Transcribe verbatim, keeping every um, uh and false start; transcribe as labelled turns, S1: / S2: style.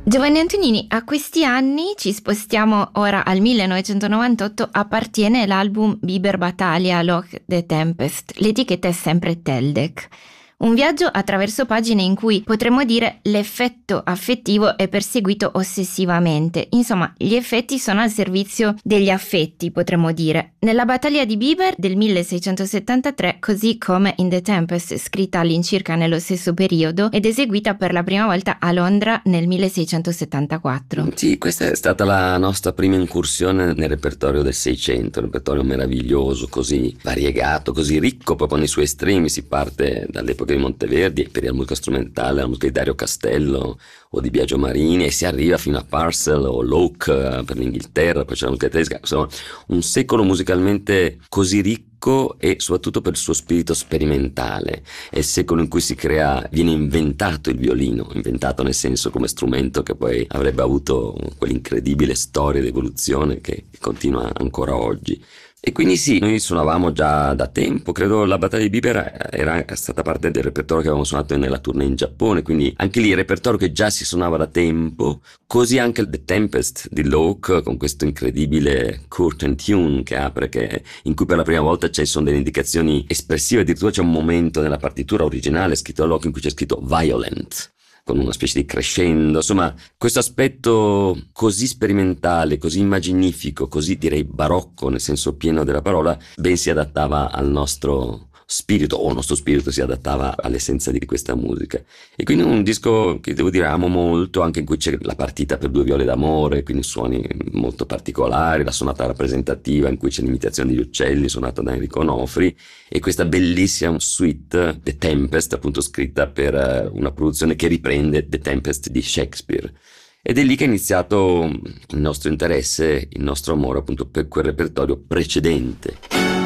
S1: Giovanni Antonini, a questi anni ci spostiamo ora al millenovecentonovantotto, appartiene l'album Bieber Battaglia Loch the Tempest, l'etichetta è sempre Teldec. Un viaggio attraverso pagine in cui potremmo dire l'effetto affettivo è perseguito ossessivamente. Insomma, gli effetti sono al servizio degli affetti, potremmo dire. Nella battaglia di Bieber del milleseicentosettantatré, così come in The Tempest, scritta all'incirca nello stesso periodo ed eseguita per la prima volta a Londra nel milleseicentosettantaquattro.
S2: Sì, questa è stata la nostra prima incursione nel repertorio del Seicento, un repertorio meraviglioso, così variegato, così ricco proprio nei suoi estremi. Si parte dall'epoca di Monteverdi per la musica strumentale, la musica di Dario Castello o di Biagio Marini, e si arriva fino a Purcell o Locke per l'Inghilterra, poi c'è la musica tedesca. Insomma, un secolo musicalmente così ricco e soprattutto per il suo spirito sperimentale. È il secolo in cui si crea, viene inventato il violino, inventato nel senso come strumento che poi avrebbe avuto quell'incredibile storia di evoluzione che continua ancora oggi. E quindi sì, noi suonavamo già da tempo, credo la battaglia di Bieber era stata parte del repertorio che avevamo suonato nella tournée in Giappone, quindi anche lì il repertorio che già si suonava da tempo, così anche The Tempest di Locke con questo incredibile curtain tune che apre, che, in cui per la prima volta ci sono delle indicazioni espressive, addirittura c'è un momento nella partitura originale scritto da Locke in cui c'è scritto violent, con una specie di crescendo. Insomma, questo aspetto così sperimentale, così immaginifico, così direi barocco nel senso pieno della parola, ben si adattava al nostro spirito, o il nostro spirito si adattava all'essenza di questa musica. E quindi un disco che devo dire amo molto, anche in cui c'è la partita per due viole d'amore, quindi suoni molto particolari, la sonata rappresentativa in cui c'è l'imitazione degli uccelli suonata da Enrico Onofri, e questa bellissima suite The Tempest, appunto scritta per una produzione che riprende The Tempest di Shakespeare. Ed è lì che è iniziato il nostro interesse, il nostro amore appunto per quel repertorio precedente.